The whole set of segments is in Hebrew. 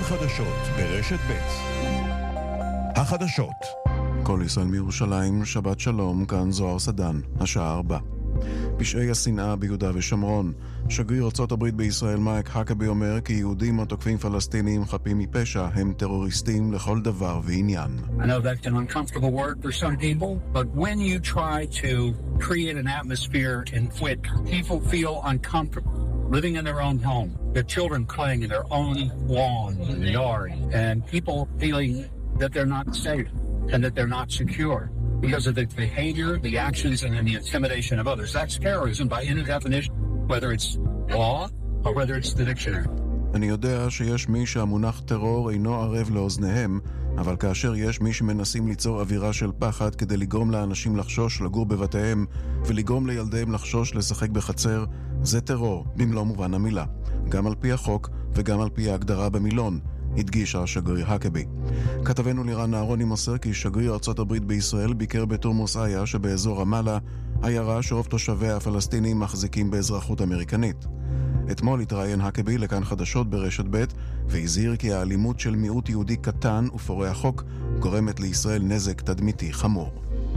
חדשות ברשת ב'. החדשות. כל ישראל מירושלים, שבת שלום, כאן זוהר סדן, השעה 4. פשעי השנאה ביהודה ושומרון. שגריר ארצות הברית בישראל מייק האקבי אומר כי יהודים התוקפים פלסטינים חפים מפשע הם טרוריסטים לכל דבר ועניין. I know that's an uncomfortable word for some people, but when you try to create an atmosphere in which people feel uncomfortable living in their own home, their children playing in their own lawn and yard, and people feeling that they're not safe and that they're not secure because of the behavior, the actions, and then the intimidation of others. That's terrorism by any definition, whether it's law or whether it's the dictionary. אני יודע שיש מי שהמונח טרור אינו ערב לאוזניהם, אבל כאשר יש מי שמנסים ליצור אווירה של פחד כדי לגרום לאנשים לחשוש לגור בבתיהם ולגרום לילדיהם לחשוש לשחק בחצר, זה טרור במלוא מובן המילה, גם על פי החוק וגם על פי ההגדרה במילון, הדגיש השגריר האקבי. כתבנו לירן אהרוני מוסר כי שגריר ארצות הברית בישראל ביקר בתורמוס עיא שבאזור רמאללה, עיירה שרוב תושביה הפלסטינים מחזיקים באזרחות אמריקנית. אתמול התראיין האקבי לכאן חדשות ברשת ב' והזהיר כי האלימות של מיעוט יהודי קטן ופורע חוק גורמת לישראל נזק תדמיתי חמור.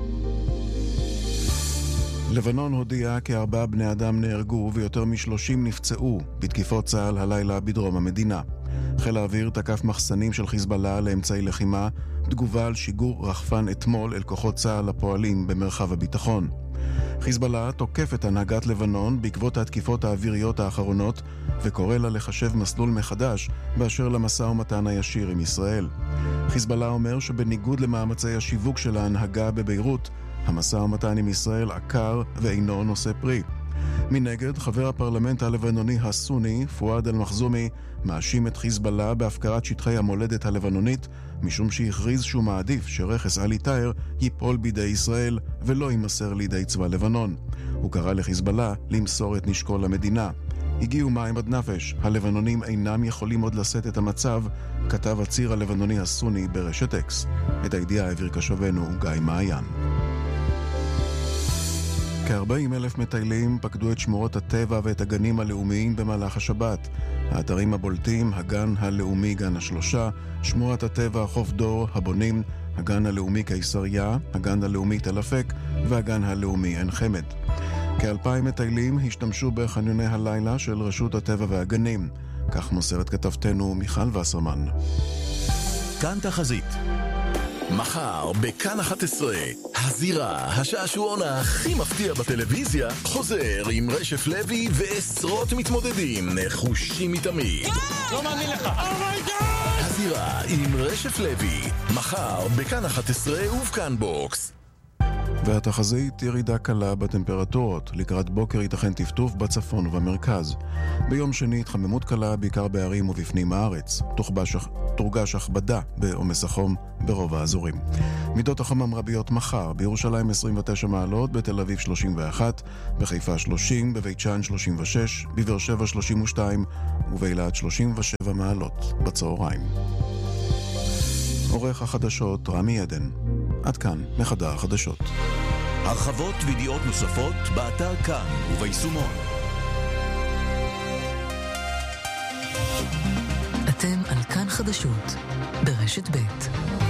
לבנון הודיעה כי 4 בני אדם נהרגו ויותר מ-30 נפצעו בתקיפות צה"ל הלילה בדרום המדינה. חיל האוויר תקף מחסנים של חיזבאללה לאמצעי לחימה, תגובה על שיגור רחפן אתמול אל כוחות צה"ל הפועלים במרחב הביטחון. חיזבאללה תוקף את הנהגת לבנון בעקבות התקיפות האוויריות האחרונות וקורא לה לחשב מסלול מחדש באשר למשא ומתן הישיר עם ישראל. חיזבאללה אומר שבניגוד למאמצי השיווק של ההנהגה בביירות, המשא ומתן עם ישראל עקר ואינו נושא פרי. מנגד, חבר הפרלמנט הלבנוני הסוני, פואד אל-מחזומי, מאשים את חיזבאללה בהפקרת שטחי המולדת הלבנונית, משום שהכריז שהוא מעדיף שרכס עלי טאהר ייפול בידי ישראל ולא יימסר לידי צבא לבנון. הוא קרא לחיזבאללה למסור את נשקו למדינה. הגיעו מים עד נפש, הלבנונים אינם יכולים עוד לשאת את המצב, כתב הציר הלבנוני הסוני ברשת אקס. את הידיעה העביר קשבנו גיא מעיין. כ-40,000 מטיילים פקדו את שמורות הטבע ואת הגנים הלאומיים במהלך השבת. האתרים הבולטים, הגן הלאומי גן השלושה, שמורת הטבע חוף דור, הבונים, הגן הלאומי קיסריה, הגן הלאומי תל אפק והגן הלאומי עין חמד. כ-2,000 מטיילים השתמשו בחניוני הלילה של רשות הטבע והגנים. כך מוסרת כתבתנו מיכל וסרמן. כאן תחזית. מחר בכאן 11, הזירה, השעשועון הכי מפתיע בטלוויזיה, חוזר עם רשף לוי ועשרות מתמודדים נחושים מתמיד. לא מאמין לך. הזירה עם רשף לוי, מחר בכאן 11 ובכאן בוקס. והתחזית ירידה קלה בטמפרטורות, לקראת בוקר ייתכן טפטוף בצפון ובמרכז. ביום שני התחממות קלה בעיקר בערים ובפנים הארץ. תורגש הכבדה בעומס החום ברוב האזורים. מידות החום המרביות מחר, בירושלים 29 מעלות, בתל אביב 31, בחיפה 30, בבית שאן 36, בבאר שבע 32 ובאילת 37 מעלות בצהריים. עורך החדשות רמי עדן. עד כאן מחדר החדשות. הרחבות וידיעות נוספות באתר כאן וביישומון. אתם על כאן חדשות ברשת ב'.